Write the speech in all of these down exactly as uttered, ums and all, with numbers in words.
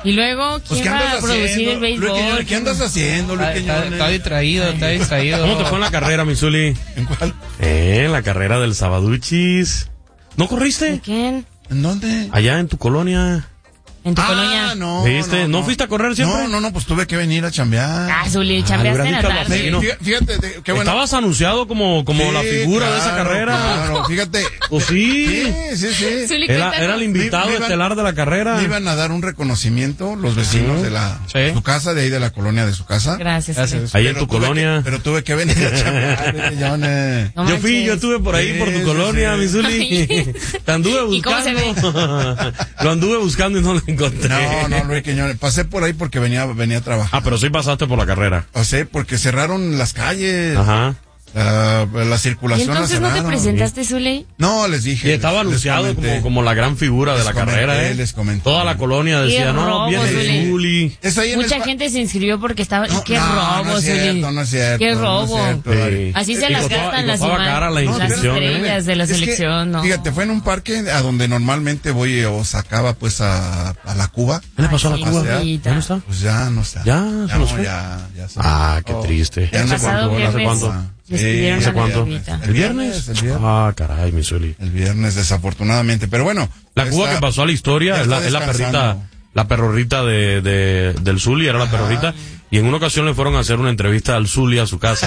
Y luego, ¿quién pues, va a producir haciendo? el béisbol? Luis Quiñones, ¿qué andas haciendo, Luis Está, está, Quiñones? está distraído, está distraído. ¿Cómo te fue en la carrera, mi Zuli? ¿En cuál? Eh, en la carrera del Sabaduchis. ¿No corriste? ¿De quién? ¿En dónde? Allá en tu colonia. ¿En tu ah, colonia? no. ¿Viste? ¿No fuiste a correr siempre? No, no, no, pues tuve que venir a chambear. Ah, Zuli, Ah, chambeaste le en la hubieras dicho tarde. algo así, ¿no? Fíjate, de- qué bueno. Estabas anunciado como, como Sí, la figura de esa claro, carrera. Claro, fíjate. ¿O sí? Sí, sí, sí. Zuli, Era, cuéntanos. era el invitado Me- me iban- estelar de la carrera. Me iban a dar un reconocimiento los vecinos de la Sí. su casa, de ahí de la colonia de su casa. Gracias. Gracias. Zuli. Ahí en tu tuve colonia. que- pero tuve que venir a chambear, Luis Quiñones. No Yo fui, manches. yo estuve por ahí, Sí, por tu sí, colonia, sí. mi Zuli. Te anduve ¿Y cómo se ve? buscando. Lo anduve buscando y no lo encontré. No, no, Luis Quiñones. Pasé por ahí porque venía, venía a trabajar. Ah, pero sí pasaste por la carrera. O sea, porque cerraron las calles. Ajá. La, la ¿Y circulación la entonces no te cerraron. presentaste, Zuli? No, les dije. Y estaba les- les anunciado comenté. como, como la gran figura de Les la comenté, carrera, ¿eh? les comenté. Toda la colonia decía, Qué no, robo, viene Zuli. Zuli. Es ahí en Mucha el pa- gente se inscribió porque estaba... No, ¡Qué no, robo, no es Zuli! cierto, no es cierto, ¡Qué no es robo! cierto. Sí. Así se Y las costaba- gastan y las, costaba ima- cara la las inscripción, ¿eh? estrellas de la Es que, selección, ¿no? Fíjate, fue en un parque a donde normalmente voy o sacaba pues a, a la Cuba. ¿Qué le pasó a Ay, la Cuba? Zulita. ¿Dónde está? Pues ya no está. Ya, se nos no, fue. ya, ya se Ah, qué triste. Ya El no ¿Hace pasado cuánto? ¿Hace viernes cuánto? despidieron ¿Hace a la cuánto? bebita. ¿El viernes? El viernes. Ah, caray, mi Zuli. El viernes, desafortunadamente. Pero bueno. La Cuba está- que pasó a la historia ya es la, está es la perrita, descansando. la perrorrita de, de, del Zuli, era la perrorita. Y en una ocasión le fueron a hacer una entrevista al Zuli a su casa.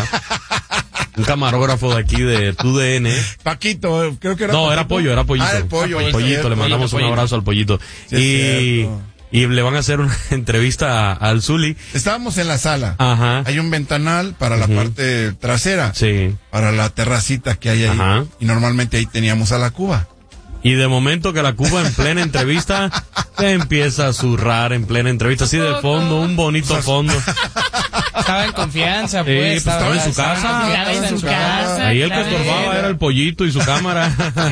Un camarógrafo de aquí de T U D N. Paquito, eh, creo que era No, Paquito. era pollo, era pollito. Ah, el pollo. El es pollito, cierto. le mandamos pollito, un abrazo al pollito. Sí, es y, cierto. y le van a hacer una entrevista a- al Zuli. Estábamos en la sala. Ajá. Hay un ventanal para la parte trasera. Sí. Para la terracita que hay ahí. Ajá. Y normalmente ahí teníamos a la Cuba. Y de momento que la Cuba en plena entrevista se empieza a zurrar en plena entrevista, así de fondo, un bonito fondo. Estaba en confianza, Sí, pues. pues, estaba en su casa. Estaba en su casa. Ahí el que claro. estorbaba era el pollito y su cámara.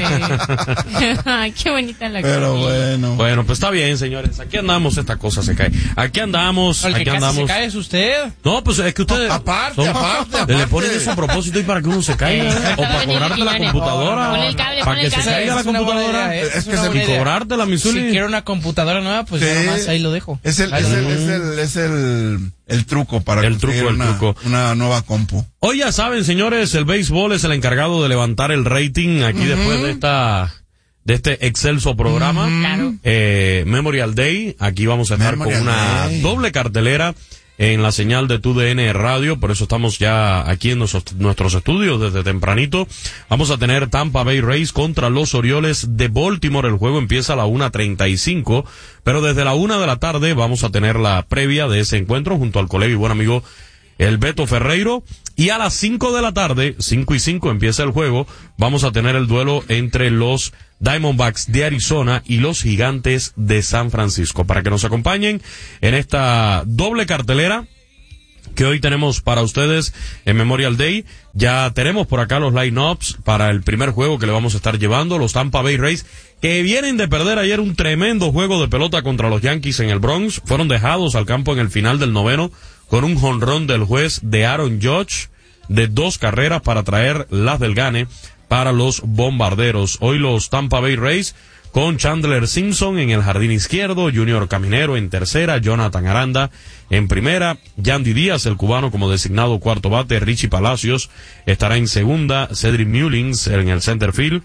Ay, qué bonita la Pero comida. bueno. Bueno, pues está bien, señores. Aquí andamos, esta cosa se cae. Aquí andamos, El que aquí casi se andamos. cae es usted. No, pues es que ustedes Aparte, son- aparte, le aparte. ponen eso a propósito y para que uno se caiga, ¿eh? O para Ponle cobrarte la Quiñones. computadora. Ponle el cable, Para ponle que el se cable. caiga la Es una buena computadora. idea, ¿eh? Es Es que una se- buena Y idea. cobrártela, mi Si Zuli. quiero una computadora nueva, pues Sí. nada más ahí lo dejo. Es el, Ahí es lo el, dejo. es el, es el, el truco para El conseguir truco, el una, truco. una nueva compu. Hoy ya saben, señores, el béisbol es el encargado de levantar el rating aquí después de esta de este excelso programa. Claro. Eh, Memorial Day, aquí vamos a estar Memorial con una Day. doble cartelera en la señal de T U D N Radio, por eso estamos ya aquí en nuestros, nuestros estudios desde tempranito. Vamos a tener Tampa Bay Rays contra los Orioles de Baltimore. El juego empieza a la una treinta y cinco, pero desde la una de la tarde vamos a tener la previa de ese encuentro junto al colega y buen amigo el Beto Ferreiro, y a las cinco de la tarde, cinco y cinco empieza el juego, vamos a tener el duelo entre los Diamondbacks de Arizona y los Gigantes de San Francisco. Para que nos acompañen en esta doble cartelera que hoy tenemos para ustedes en Memorial Day, ya tenemos por acá los line-ups para el primer juego que le vamos a estar llevando, los Tampa Bay Rays, que vienen de perder ayer un tremendo juego de pelota contra los Yankees en el Bronx, fueron dejados al campo en el final del noveno, con un jonrón del juez de Aaron Judge de dos carreras para traer las del gane para los bombarderos. Hoy los Tampa Bay Rays con Chandler Simpson en el jardín izquierdo, Junior Caminero en tercera, Jonathan Aranda en primera, Yandy Díaz, el cubano como designado cuarto bate, Richie Palacios estará en segunda, Cedric Mullins en el center field,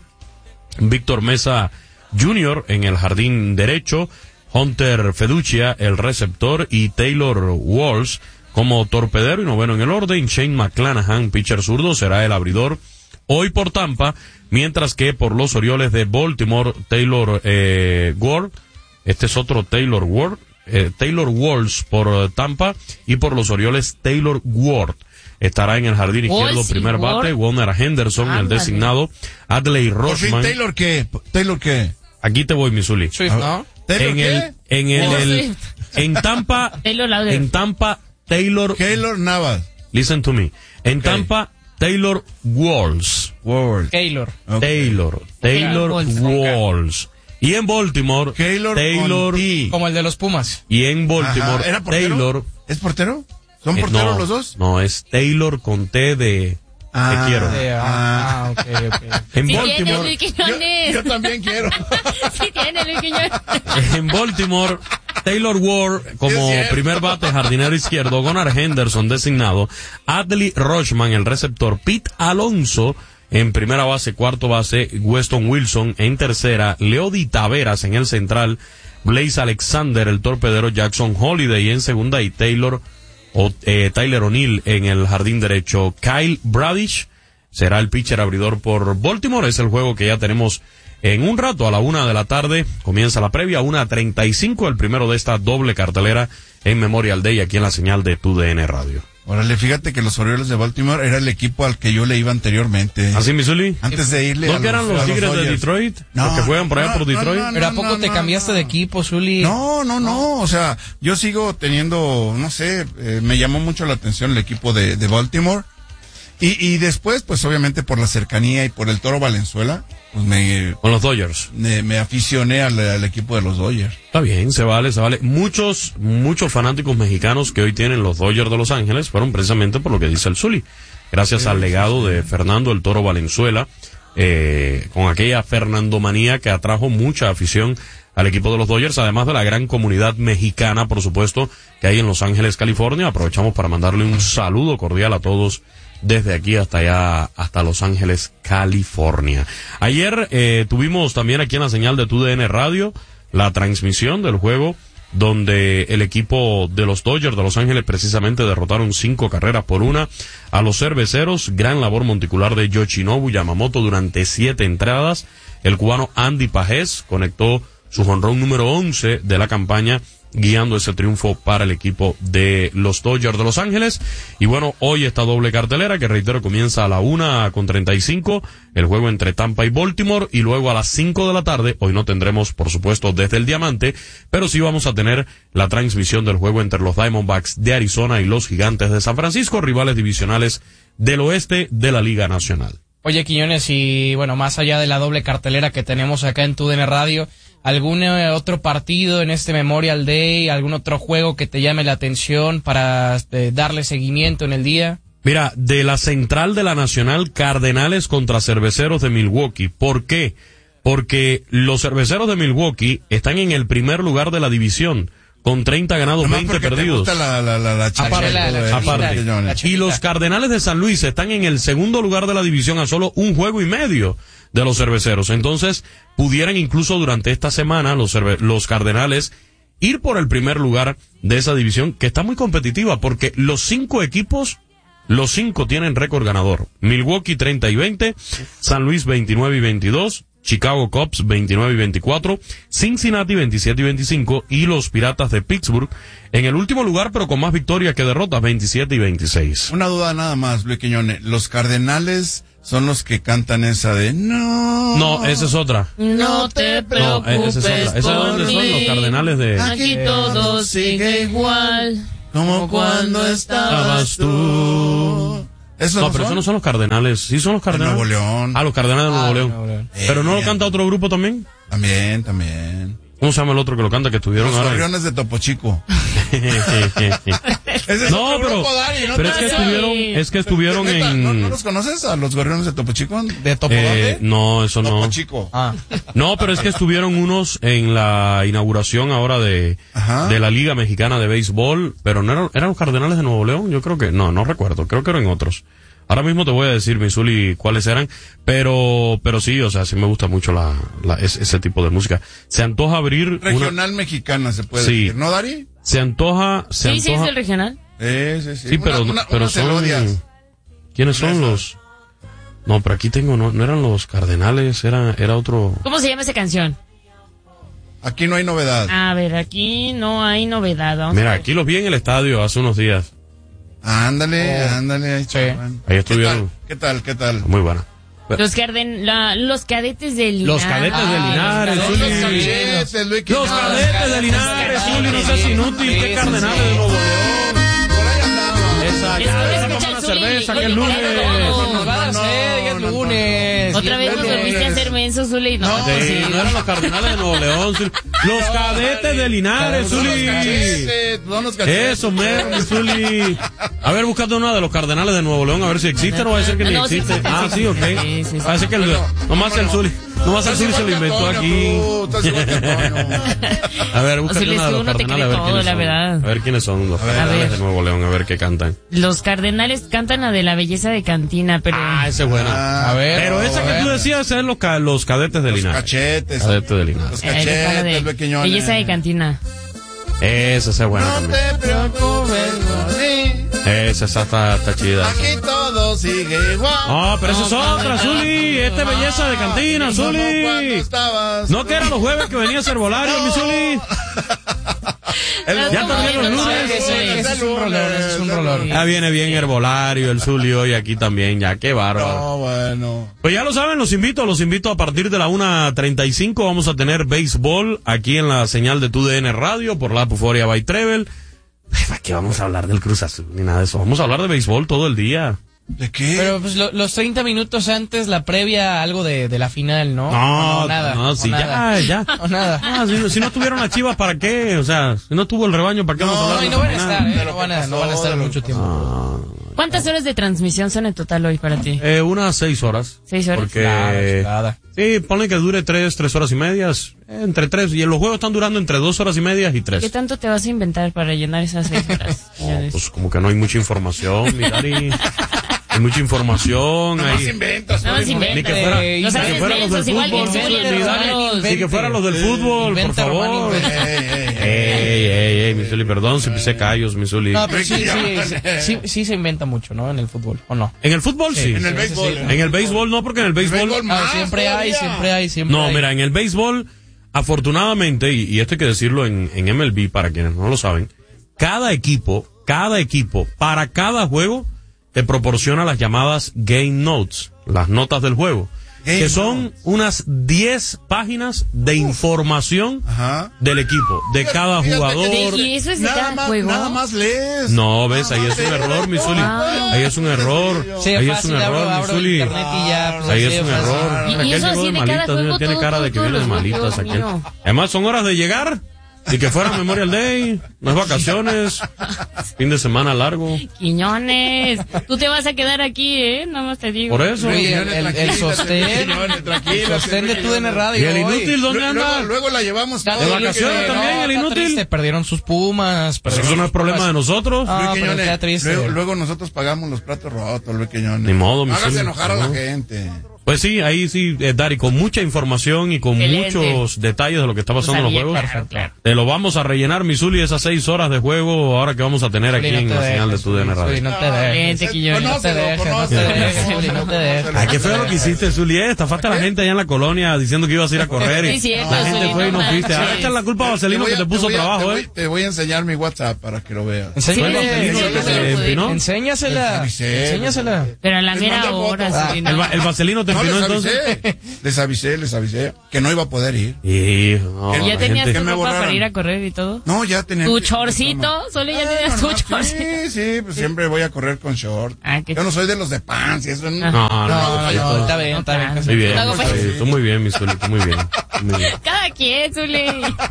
Víctor Mesa junior en el jardín derecho, Hunter Feduccia, el receptor, y Taylor Walsh como torpedero y noveno en el orden. Shane McClanahan, pitcher zurdo, será el abridor hoy por Tampa, mientras que por los Orioles de Baltimore, Taylor eh, Ward, este es otro Taylor Ward, eh, Taylor Walsh por eh, Tampa, y por los Orioles Taylor Ward estará en el jardín izquierdo, Walsh y primer Ward. bate, Warner Henderson, el Ándale. designado, Adley Por fin, Rosman. ¿Taylor qué? ¿Taylor qué? Aquí te voy, Missouri. Swift, ¿no? ¿Taylor En qué? el, en el, Taylor el- Swift. en Tampa, Taylor Lauder. en Tampa, Taylor, Taylor Navas. listen to me. En Ok. Tampa, Taylor Walsh. Ward. Taylor. Ok. Taylor, Taylor Walsh. Walsh. Y en Baltimore, Taylor, Taylor, con T. Como el de los Pumas. y en Baltimore, Ajá. ¿Era portero? Taylor. ¿Es portero? ¿Son eh, porteros no, los dos? No, es Taylor con T de Ah. te quiero. De- ah, ah, ok, ok. En Sí tiene, Baltimore, Luis Yo, Quiñones. yo también quiero. Sí tiene, Luis Quiñones. en Baltimore, Taylor Ward como primer bate, jardinero izquierdo, Gunnar Henderson designado, Adley Rutschman el receptor, Pete Alonso en primera base, cuarto base, Weston Wilson en tercera, Leody Taveras en el central, Blaze Alexander el torpedero, Jackson Holiday en segunda y Taylor o eh, Tyler O'Neill en el jardín derecho. Kyle Bradish será el pitcher abridor por Baltimore. Es el juego que ya tenemos en un rato. A la una de la tarde comienza la previa, una treinta y cinco, el primero de esta doble cartelera en Memorial Day aquí en la señal de Tu D N Radio. Órale, fíjate que los Orioles de Baltimore era el equipo al que yo le iba anteriormente. ¿Así, Missouri? Antes de irle ¿No a que eran los, los a Tigres los de Dodgers. Detroit? No, los que juegan por allá no, por no, Detroit. no, no, ¿Pero a poco no, te no, cambiaste no. de equipo, Zuli? No, no, no, o sea, yo sigo teniendo, no sé, eh, me llamó mucho la atención el equipo de, de Baltimore. Y, y después, pues obviamente por la cercanía y por el Toro Valenzuela, pues me, Con los Dodgers. me, me aficioné al, al equipo de los Dodgers. Está bien, se vale, se vale. Muchos, muchos fanáticos mexicanos que hoy tienen los Dodgers de Los Ángeles fueron precisamente por lo que dice el Zuli. Gracias al legado de Fernando el Toro Valenzuela, eh, con aquella Fernandomanía que atrajo mucha afición al equipo de los Dodgers, además de la gran comunidad mexicana, por supuesto, que hay en Los Ángeles, California. Aprovechamos para mandarle un saludo cordial a todos desde aquí hasta allá, hasta Los Ángeles, California. Ayer eh, tuvimos también aquí en la señal de Tu D N Radio la transmisión del juego donde el equipo de los Dodgers de Los Ángeles precisamente derrotaron cinco carreras por una a los cerveceros. Gran labor monticular de Yoshinobu Yamamoto durante siete entradas. El cubano Andy Pajés conectó su jonrón número once de la campaña, guiando ese triunfo para el equipo de los Dodgers de Los Ángeles. Y bueno, hoy esta doble cartelera, que reitero comienza a la una con treinta y cinco, el juego entre Tampa y Baltimore, y luego a las cinco de la tarde, hoy no tendremos por supuesto desde el Diamante, pero sí vamos a tener la transmisión del juego entre los Diamondbacks de Arizona y los Gigantes de San Francisco, rivales divisionales del oeste de la Liga Nacional. Oye, Quiñones, y bueno, más allá de la doble cartelera que tenemos acá en Tu D N Radio, ¿algún eh, otro partido en este Memorial Day, algún otro juego que te llame la atención para eh, darle seguimiento en el día? Mira, de la central de la Nacional, Cardenales contra Cerveceros de Milwaukee. ¿Por qué? Porque los Cerveceros de Milwaukee están en el primer lugar de la división, con treinta ganados, Nomás veinte porque te perdidos. gusta la, la, la, la Aparte, la- la- la- Aparte. la- la- Y los Cardenales de San Luis están en el segundo lugar de la división a solo un juego y medio de los Cerveceros. Entonces, pudieran incluso durante esta semana los, cerve- los Cardenales ir por el primer lugar de esa división, que está muy competitiva, porque los cinco equipos, los cinco tienen récord ganador. Milwaukee treinta y veinte, San Luis veintinueve y veintidós, Chicago Cubs veintinueve y veinticuatro, Cincinnati veintisiete y veinticinco y los Piratas de Pittsburgh en el último lugar, pero con más victorias que derrotas, veintisiete y veintiséis. Una duda nada más, Luis Quiñones. Los Cardenales son los que cantan esa de no. No, esa es otra. No te No, preocupes esa es otra. Esa es por donde son los mí. Cardenales de... Aquí todo sigue igual. Como cuando estabas tú. Eso No, pero esos no son los Cardenales. Sí son los De Cardenales. Nuevo León. Ah, los Cardenales de Ah, Nuevo de León. Nuevo León. Pero no lo Eh, canta otro grupo también. También, también. ¿Cómo se llama el otro que lo canta que estuvieron Los ahora? Gorriones de Topo Chico. Ese es No, otro pero, grupo, Dani, ¿no? pero es que Sí. estuvieron, es que estuvieron Neta, ¿no, en... ¿No los conoces a los Gorriones de Topo Chico? ¿De Topo Eh, dónde? no, eso Topo no. Chico. Ah, No, pero es que estuvieron unos en la inauguración ahora de, Ajá. de la Liga Mexicana de Béisbol, pero no eran, eran los Cardenales de Nuevo León, yo creo que, no, no recuerdo, creo que eran otros. Ahora mismo te voy a decir, Misuli, cuáles eran, pero, pero sí, o sea, sí me gusta mucho la, la ese, ese tipo de música. Se antoja abrir una, Regional mexicana se puede Sí. decir, ¿no, Dari? se antoja, se Sí, sí, es antoja, el regional. Eh, sí, sí. sí, pero, Una- una- pero unas son, melodías. ¿quiénes son Esas. los? No, pero aquí tengo, no, no eran los Cardenales, era, era otro. ¿Cómo se llama esa canción? Aquí no hay novedad. A ver, aquí no hay novedad. Vamos a Mira, ver. aquí los vi en el estadio hace unos días. Ándale, Oh. ándale. Ahí, Sí. chaval. Ahí estuvieron. ¿Qué tal? ¿Qué tal? ¿Qué tal? Muy buena. Los, carden, la- los cadetes de Linares. Los cadetes de Linares, los Zuli. cadetes de Linares. Cachetes, Luis Los Quiñones. cadetes de Linares, Zuli, no seas inútil, Sí, qué sí, Cardenales sí. de Nuevo León. Por ahí andaba. Esa, Es ya, que sacamos escucha una el Zuli, cerveza que el oye, lunes. claro. nos van a hacer, ya es no, no, lunes. Otra ya vez es nos lunes. volviste a hacer menso, Zuli. No, No, pues Sí, sí. no eran los Cardenales de Nuevo León, Zuli. Los cadetes de Linares, Son los Zuli. cachetes, son los cachetes. Eso, mero, mi Zuli. A ver, buscando una de los Cardenales de Nuevo León, a ver si existe o va a ser que No, ni no, sí existe. existe, Ah, sí sí, ok. existe. Sí, sí, sí. Parece que el, nomás el Zuli. No vas a decir se lo inventó aquí. A ver, búscate Zuli, una de los tú no te Cardenales, a ver crees todo, quiénes la son. verdad. A ver quiénes son los A ver, Cardenales a ver. de Nuevo León, a ver qué cantan. Los Cardenales cantan la de la belleza de Cantina, pero... Ah, esa es buena. Ah, A ver. Pero esa a que ver. tú decías es los, ca- los cadetes de Los Linares. cachetes. Cadetes de Linares. Los eh, de- cachetes, de pequeñones. belleza de Cantina. Esa, esa es buena No también. te preocupes, Moni. Esa, esa está, está chida. Aquí todo sigue igual. Ah, pero esa es otra, Zuli. Esta es belleza de cantina, Como cuando Zuli. estabas. No que eran los jueves que venía Herbolario, mi Zuli. Los Ya también los domingos, lunes. Zuli. Ese es un rolón, ese es un rolón. Ya viene bien Herbolario, el Zuli hoy aquí también, ya, qué bárbaro. No, bueno. Pues ya lo saben, los invito, los invito a partir de la una treinta y cinco, vamos a tener béisbol aquí en la señal de tu D N Radio por la Puforia by Trevel. Ay, ¿para qué vamos a hablar del Cruz Azul ni nada de eso? Vamos a hablar de béisbol todo el día. ¿De qué? Pero pues lo- los treinta minutos antes, la previa, algo de, de la final, ¿no? No, O nada. no, o sí, nada. ya, ya. O nada. Ah, si, si no tuvieron las Chivas, ¿para qué? O sea, si no tuvo el rebaño, ¿para qué vamos a hablar No, de y no esa van a final? estar, De ¿eh? lo No que van a, no pasó, van a estar de lo mucho que tiempo. ¿Cuántas horas de transmisión son en total hoy para ti? Eh, unas seis horas. ¿Seis horas? Porque, Chulada, chulada. sí, ponle que dure tres, tres horas y medias. eh, Entre tres. Y los juegos están durando entre dos horas y medias y tres. ¿Qué tanto te vas a inventar para llenar esas seis horas? señores? Pues como que no hay mucha información, mi Dari. Hay mucha información. No más Hay... inventas. No más Zuli. inventas. Ni que fuera, Eh, ni Los que haces fuera los del mensos, igual que fútbol. el Zuli, Ni los Dari, malos. Ni que fueran los del fútbol, por Inventa, favor. Román, Ey, inventa. ey, ey, ey. Ey, ey, ey, mi Zuli, perdón si pisé callos, mi Zuli. No, pero sí, sí, Ricky, sí, sí, sí se inventa mucho, ¿no? En el fútbol, ¿o no? En el fútbol sí. En el Sí, béisbol. sí, sí. En el béisbol no, porque en el béisbol... béisbol Ah, más siempre hay, todavía. siempre hay, siempre No, hay. mira, en el béisbol, afortunadamente, y, y esto hay que decirlo en, en M L B para quienes no lo saben, cada equipo, cada equipo, para cada juego, te proporciona las llamadas Game Notes, las notas del juego, Game que son Notes. unas diez páginas de información Ajá. del equipo, de cada Fíjate que jugador. ¿Y eso es de Nada cada más, juego? Nada más lees. No, ves, Nada ahí más es un lees. error, mi Zuli. Ah. Ahí es un error. Sí, Ahí es es un fácil, abro, error, mi abro Zuli. internet y ya. pues, Ahí así es un de fácil. error. Y- y Aquel eso llegó así de de cada malitas, juego, tiene todo, cara de todo, que viene de todos los malitas juegos, aquel. mío. Además, son horas de llegar y que fuera Memorial Day, no es vacaciones, fin de semana largo. Quiñones, tú te vas a quedar aquí, ¿eh? Nada más te digo. Por eso. Oye, el, el, el sostén, el sostén de tu D N Radio. ¿Y el hoy. inútil dónde Luego, anda? luego la llevamos Está todo. ¿De triste, vacaciones no, también, el está inútil? triste, perdieron sus Pumas. Pues perdieron eso no es sus problema Pumas. de nosotros. Ah, Luis pero Quiñones, está triste. luego, luego nosotros pagamos los platos rotos, Luis Quiñones. Ni modo, mi Hágase Zuli. enojar a la No. gente. Pues sí, ahí sí, eh, Dari, con mucha información y con Excelente. muchos detalles de lo que está pasando en los Sabía, juegos. claro, claro. Te lo vamos a rellenar, mi Zuli, esas seis horas de juego ahora que vamos a tener aquí Zuli, en no la te señal de dejes, tu D N Zuli, Radio. no te dejes. Vente, Quiñones. No te Conócelo, dejes, no te conócelo, dejes, Zuli, no te dejes. conócelo. Ay, qué feo lo que hiciste, Zuli, eh. Estafaste a la gente allá en la colonia diciendo que ibas a ir a correr y Sí, cierto, la gente Zuli, fue y no no fuiste. manches. Ahora echan la culpa a Vaselino voy que a- te puso voy a- trabajo, te voy, eh. te voy a enseñar mi WhatsApp para que lo veas. Enséñale, Fue Vaselino sí, el que sí, te sí. empinó. enséñasela, Les avisé. enséñasela. Pero a la Les mera mandé hora, fotos. Zuli, El, no. va- el Vaselino te No, empinó les entonces. avisé, les avisé, les avisé que no iba a poder ir. Y, no, ¿Y ¿Ya la tenías gente- que tu me ropa para borraron. ir a correr y todo? No, ya tenía. ¿Tu chorcito? Solo ya tenías tu chorcito. Sí, sí, pues siempre voy a correr con short. Ah, qué Yo no soy de los de pants y eso. Ah. No. No, no, No, no, no, no, está bien, está bien. Muy bien, Hago muy bien. Tú muy bien, mi Zuli, tú muy bien. Muy bien. Cada quien, Zuli.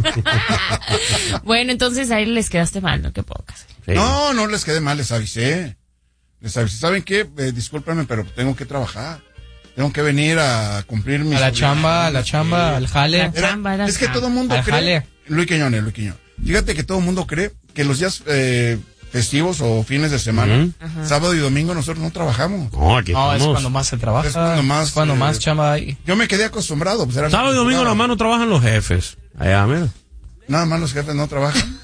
Bueno, entonces ahí les quedaste mal, ¿no? Qué pocas. Sí. No, no les quedé mal, les avisé. Les avisé. ¿Saben qué? Eh, discúlpenme, pero tengo que trabajar. Tengo que venir a cumplir mis A la obligaciones. chamba, a la chamba, al jale. La Era- chamba, era es que chamba. todo el mundo Al cree. jale. Luis Quiñones, Luis Quiñones. Fíjate que todo el mundo cree que los días eh, festivos o fines de semana, Ujú. sábado y domingo, nosotros no trabajamos. No, aquí No, es estamos. cuando más se trabaja. Es cuando más, cuando eh, más chamba hay. Yo me quedé acostumbrado. Pues era Sábado y domingo nada, nomás no trabajan los jefes. Allá, mira. nada más los jefes no trabajan.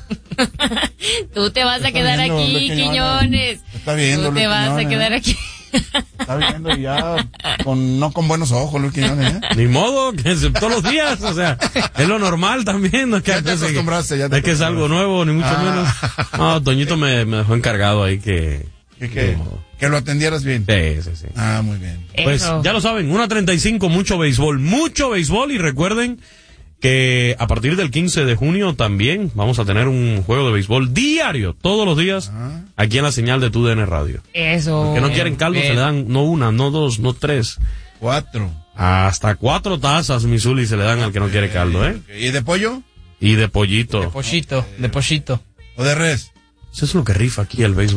Tú te vas a Está quedar viendo, aquí, Luis Quiñones. Quiñones. Está viendo, Tú te Luis vas a Quiñones. quedar aquí. Está viendo y ya con, no con buenos ojos, Luis Quiñones, ¿eh? Ni modo, que es todos los días, o sea, es lo normal también, no es que, Ya te antes- acostumbraste, ya te es que es algo nuevo, ni mucho Ah. menos. No, Toñito me, me dejó encargado ahí que... Que, que, que lo atendieras bien. Sí, sí, sí. Ah, muy bien. Pues Eso. ya lo saben, una treinta y cinco, mucho béisbol, mucho béisbol y recuerden que a partir del quince de junio también vamos a tener un juego de béisbol diario, todos los días, aquí en la señal de tu D N Radio. Eso. Que no quieren caldo, bien. se le dan no una, no dos, no tres, Cuatro. hasta cuatro tazas, mi Zuli, se le dan al que no quiere caldo, ¿eh? ¿Y de pollo? Y de pollito. De pollito, de pollito. ¿O de res? Eso es lo que rifa aquí el béisbol.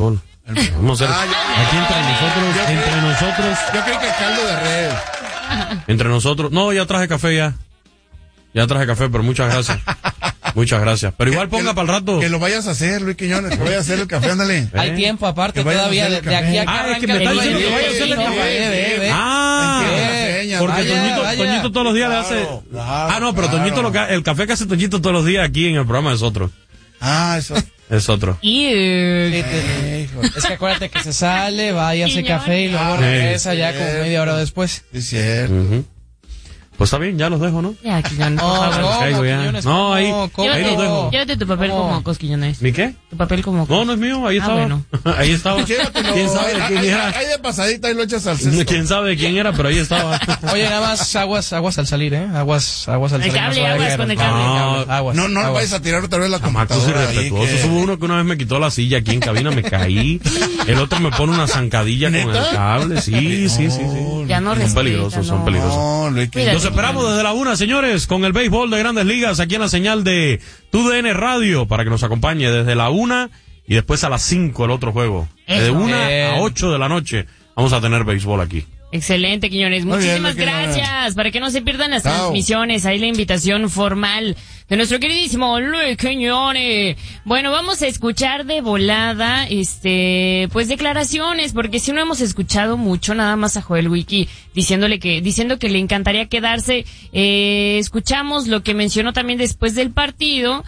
Vamos a hacer Ah, ya. aquí entre nosotros, Yo entre creo- nosotros, Yo creo que caldo de red. entre nosotros. No, ya traje café ya. Ya traje café, pero muchas gracias. Muchas gracias. Pero igual ponga Que- para el rato. Que lo vayas a hacer, Luis Quiñones, que vayas a hacer el café, ándale. Hay tiempo aparte Que vayas a todavía hacer de, el de aquí a que café. Ah, es que arranca me está el diciendo que juego. vaya a hacer el Sí, café. ve, ve, ve. Ah, Ve, porque vaya, Toñito, vaya. Toñito todos los días le hace. Claro, claro, Ah, no, pero claro. Toñito lo que el café que hace Toñito todos los días aquí en el programa es otro. Ah, eso. Es otro. Y Sí, eh, te- Hijo, Es que acuérdate que se sale, va y hace Señor. café y luego Ah, regresa sí, ya como cierto. media hora después. es cierto. Ujú. Pues está bien, ya los dejo, ¿no? ya, Quiñones, por No, favor. no, caigo ya. Quiñones, No, ¿cómo? ahí- ¿Cómo? ahí los dejo. Llévate tu papel ¿Cómo? como Cosquillones. ¿Mi qué? Tu papel como No, no es mío, ahí Ah, estaba. bueno. Ahí estaba. Llévatelo. ¿Quién sabe de Ahí- quién ahí- era? Ahí de pasadita y lo echas al cesto. ¿Quién sabe de quién era? Pero ahí estaba. Oye, nada más aguas, aguas al salir, ¿eh? Aguas, aguas al El salir. cable, se vaya a aguas caer. con el No, cable. aguas, No, no lo aguas. vayas a tirar otra vez la Marcos computadora. ahí, irrespetuoso. que- Hubo uno que una vez me quitó la silla aquí en cabina, me caí. El otro me pone una zancadilla con el ¿Neta? cable. Sí, sí, sí, sí. Ya no Son respeta, peligrosos, son no. peligrosos. No, Luis Cuídate. Nos esperamos desde la una, señores, con el béisbol de Grandes Ligas aquí en la señal de Tu D N Radio para que nos acompañe desde la una y después a las cinco el otro juego. De Eso. una Bien. a ocho de la noche vamos a tener béisbol aquí. Excelente, Quiñones. Muy bien, Muchísimas Luis Quiñones. gracias. Para que no se pierdan las Chao. transmisiones, ahí la invitación formal de nuestro queridísimo Luis Quiñones. Bueno, vamos a escuchar de volada, este, pues declaraciones, porque si no hemos escuchado mucho, nada más a Joel Wiki diciéndole que, diciendo que le encantaría quedarse. Eh, escuchamos lo que mencionó también después del partido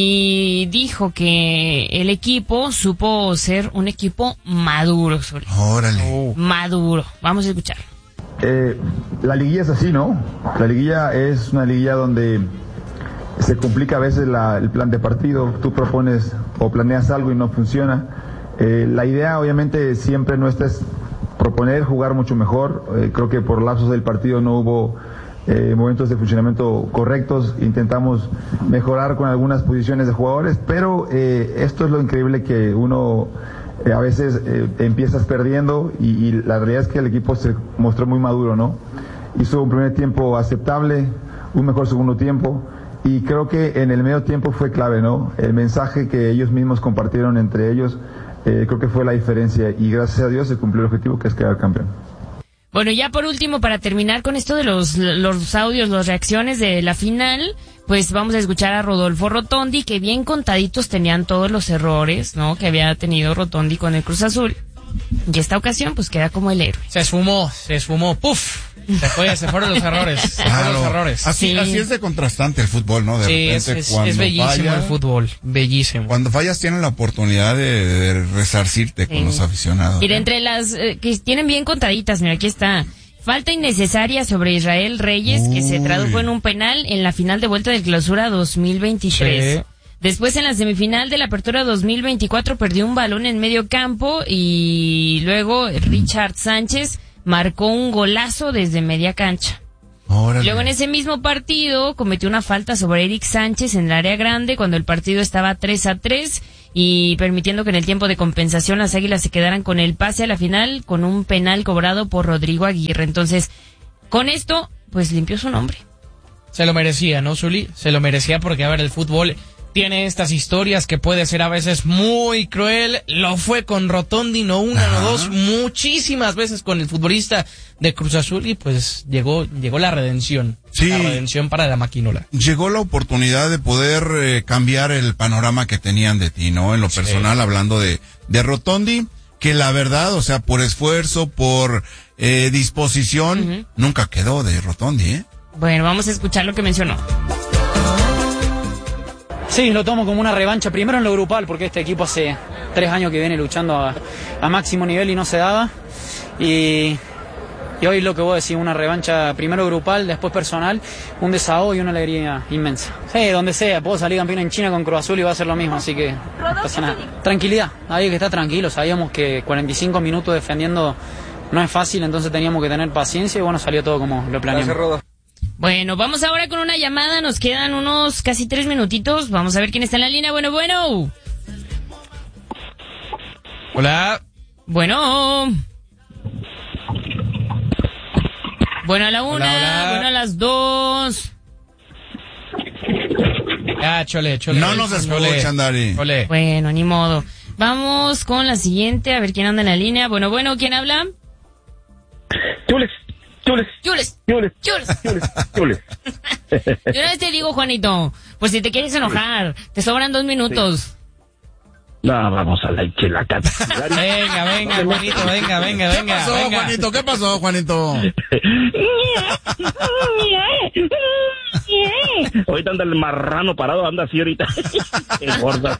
y dijo que el equipo supo ser un equipo maduro, Suri. Órale. Maduro. Vamos a escuchar. Eh, la liguilla es así, ¿no? La liguilla es una liguilla donde se complica a veces la- el plan de partido. Tú propones o planeas algo y no funciona. Eh, la idea, obviamente, siempre nuestra es proponer, jugar mucho mejor. Eh, creo que por lapsos del partido no hubo eh, momentos de funcionamiento correctos. Intentamos mejorar con algunas posiciones de jugadores, pero eh, esto es lo increíble que uno eh, a veces eh, empiezas perdiendo y, y la realidad es que el equipo se mostró muy maduro, ¿no? Hizo un primer tiempo aceptable, un mejor segundo tiempo y creo que en el medio tiempo fue clave, ¿no? El mensaje que ellos mismos compartieron entre ellos eh, creo que fue la diferencia y gracias a Dios se cumplió el objetivo que es quedar campeón. Bueno, ya por último, para terminar con esto de los, los audios, las reacciones de la final, pues vamos a escuchar a Rodolfo Rotondi, que bien contaditos tenían todos los errores, ¿no? Que había tenido Rotondi con el Cruz Azul. Y esta ocasión, pues queda como el héroe. Se esfumó, se esfumó, ¡puf! Se fue, se fueron los errores, se fueron Claro. los errores. Así, Sí. así es de contrastante el fútbol, ¿no? De Sí, es, repente es, cuando es bellísimo falla- el fútbol, bellísimo. Cuando fallas tienen la oportunidad de, de resarcirte con Sí. los aficionados. Mira, entre las eh, que tienen bien contaditas, mira, aquí está. Falta innecesaria sobre Israel Reyes, que se Uy. tradujo en un penal en la final de vuelta del Clausura dos mil veintitrés. Sí. Después, en la semifinal de la Apertura dos mil veinticuatro, perdió un balón en medio campo y luego Richard Sánchez marcó un golazo desde media cancha. Órale. Luego, en ese mismo partido, cometió una falta sobre Eric Sánchez en el área grande cuando el partido estaba tres a tres y permitiendo que en el tiempo de compensación las Águilas se quedaran con el pase a la final con un penal cobrado por Rodrigo Aguirre. Entonces, con esto, pues limpió su nombre. Se lo merecía, ¿no, Zuli? Se lo merecía porque, a ver, el fútbol tiene estas historias que puede ser a veces muy cruel. Lo fue con Rotondi, no una, Ajá. no dos, muchísimas veces con el futbolista de Cruz Azul y pues llegó, llegó la redención. Sí. La redención para la maquinola. Llegó la oportunidad de poder eh, cambiar el panorama que tenían de ti, ¿no? En lo personal, hablando de, de Rotondi, que la verdad, o sea, por esfuerzo, por eh, disposición, Ujú. nunca quedó de Rotondi, ¿eh? Bueno, vamos a escuchar lo que mencionó. Sí, lo tomo como una revancha, primero en lo grupal, porque este equipo hace tres años que viene luchando a, a máximo nivel y no se daba. Y, y hoy lo que voy a decir, una revancha primero grupal, después personal, un desahogo y una alegría inmensa. Sí, donde sea, puedo salir campeón en China con Cruz Azul y va a ser lo mismo, así que no pasa nada. Tranquilidad, hay que estar tranquilo, sabíamos que cuarenta y cinco minutos defendiendo no es fácil, entonces teníamos que tener paciencia y bueno, salió todo como lo planeamos. Bueno, vamos ahora con una llamada. Nos quedan unos casi tres minutitos. Vamos a ver quién está en la línea. Bueno, bueno. Hola. Bueno. Bueno a la una, Hola, hola. bueno a las dos. Ah, chole, chole. No nos chole, escuchan, Dari. chole. Bueno, ni modo. Vamos con la siguiente, a ver quién anda en la línea. Bueno, bueno, ¿quién habla? Chules, chules, Chules, chules, chules. chules, chules. Yo una vez te digo, Juanito, pues si te quieres enojar, te sobran dos minutos. No, vamos a la chelaca. Venga, venga, Juanito, venga, venga, ¿Qué venga. pasó, venga. Juanito? ¿Qué pasó, Juanito? Ahorita anda el marrano parado, anda así ahorita. Qué gorda.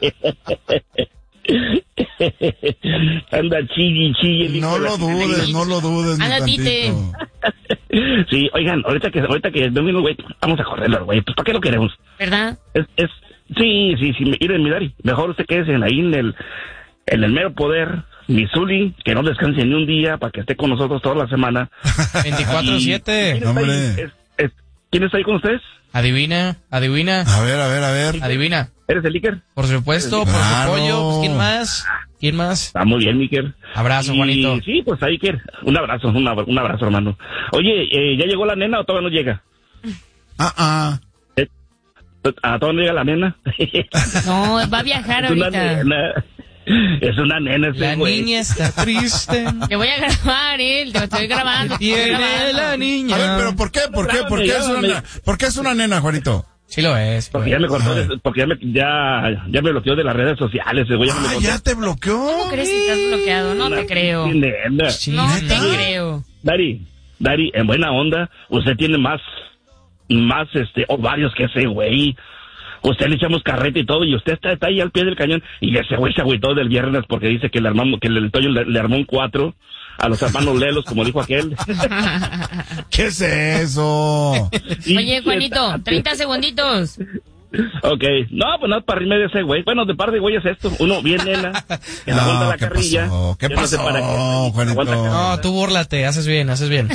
Anda chilli, chilli. No lo dudes, no lo dudes. ni Anda, Tite. tantito. Sí, oigan, ahorita que ahorita que domingo, güey, vamos a correrlo, güey. Pues ¿para qué lo queremos? ¿Verdad? Es, es, sí, sí, sí, miren, mi Dari, mejor usted quédese ahí en el, en el mero poder, mi Zuli, que no descanse ni un día para que esté con nosotros toda la semana. veinticuatro siete. ¿Quién está ahí? Hombre. Es- es- ¿Quién está ahí con ustedes? Adivina, adivina, A ver, a ver, a ver. adivina. ¿Eres el Iker? Por supuesto, por Claro. su pollo. Pues, ¿quién más? ¿Quién más? Está muy bien, Iker. Abrazo, Y Juanito. sí, pues ahí, Iker. Un abrazo, un abra- un abrazo, hermano. Oye, eh, ¿ya llegó la nena o todavía no llega? Ah, ah. Eh, ¿A todavía no llega la nena? No, va a viajar Es una ahorita. nena. Es una nena ese La güey. niña está triste. Te voy a grabar, eh. Te estoy grabando. te estoy Tiene grabando. la niña. A ver, pero ¿por qué? ¿Por qué? ¿Por qué es una, ¿por qué es una nena, Juanito? Sí lo es. Porque ya me cortó, Ay. de- porque ya me, ya, ya me bloqueó de las redes sociales. ese güey ya me Ah, cortó. ya te bloqueó. ¿Cómo crees que estás bloqueado? No te creo. Sí, nena. Sí, No te ¿Neta? creo. Dari, Dari, en buena onda, usted tiene más, más, este, ovarios que ese güey. Usted le echamos carreta y todo, y usted está, está ahí al pie del cañón, y ese güey se agüitó del viernes porque dice que le armamos, que el Toño le, le armó un cuatro a los hermanos Lelos, como dijo aquel. ¿Qué es eso? Y- Oye, Juanito, treinta segunditos. Ok, no, pues nada, para rimer de ese güey. Bueno, de par de güey es esto. Uno bien nena, que No, aguanta la ¿qué carrilla. pasó? ¿Qué Yo no sé pasó, para qué, Juanito? aguanta carrilla. No, tú búrlate, haces bien, haces bien.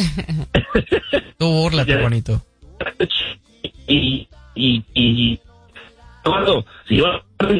Tú búrlate, Juanito. Y, y, y, Eduardo, si yo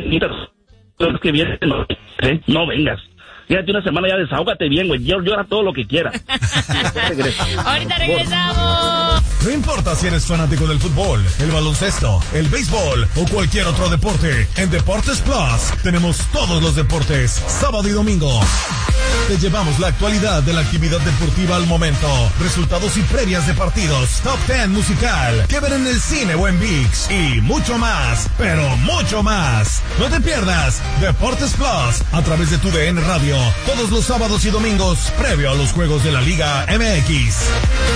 los que vienen, no, ¿eh? no vengas. Fíjate una semana ya, desahógate bien, güey. Llora, llora todo lo que quieras. Ahorita regresamos. No importa si eres fanático del fútbol, el baloncesto, el béisbol o cualquier otro deporte, en Deportes Plus tenemos todos los deportes, sábado y domingo. Te llevamos la actualidad de la actividad deportiva al momento, resultados y previas de partidos, top ten musical, que ver en el cine o en ViX y mucho más, pero mucho más. No te pierdas Deportes Plus a través de tu D N Radio, todos los sábados y domingos, previo a los juegos de la Liga M X.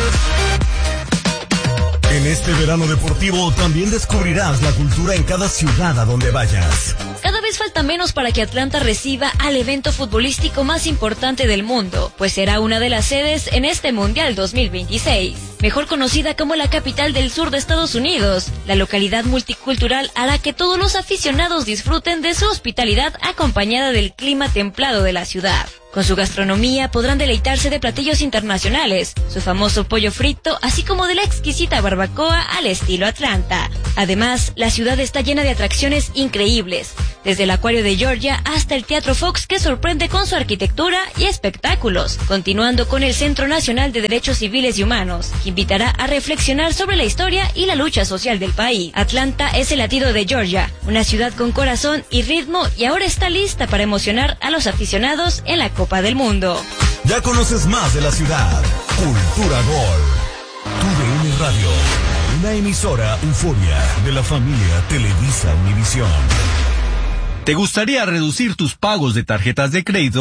En este verano deportivo también descubrirás la cultura en cada ciudad a donde vayas. Cada vez falta menos para que Atlanta reciba al evento futbolístico más importante del mundo, pues será una de las sedes en este Mundial dos mil veintiséis. Mejor conocida como la capital del sur de Estados Unidos, la localidad multicultural hará que todos los aficionados disfruten de su hospitalidad acompañada del clima templado de la ciudad. Con su gastronomía podrán deleitarse de platillos internacionales, su famoso pollo frito, así como de la exquisita barbacoa al estilo Atlanta. Además, la ciudad está llena de atracciones increíbles, desde el Acuario de Georgia hasta el Teatro Fox, que sorprende con su arquitectura y espectáculos, continuando con el Centro Nacional de Derechos Civiles y Humanos, que invitará a reflexionar sobre la historia y la lucha social del país. Atlanta es el latido de Georgia, una ciudad con corazón y ritmo, y ahora está lista para emocionar a los aficionados en la Copa del Mundo. Ya conoces más de la ciudad. Cultura Gol. Tu D N Radio. Una emisora Euforia de la familia Televisa Univisión. ¿Te gustaría reducir tus pagos de tarjetas de crédito